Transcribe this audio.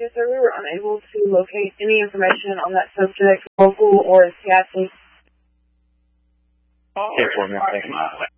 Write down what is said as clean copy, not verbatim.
Yes, sir. We were unable to locate any information on that subject, local or SCIC. Okay, for me. Thank you.